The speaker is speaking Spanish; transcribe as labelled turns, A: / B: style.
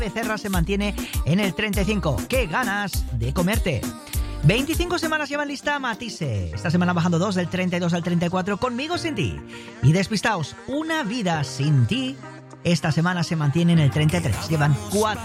A: Becerra se mantiene en el 35. ¡Qué ganas de comerte! 25 semanas llevan lista Matisse. Esta semana bajando 2 del 32 al 34. Conmigo sin ti. Y Despistaos, Una vida sin ti. Esta semana se mantiene en el 33. Llevan 4.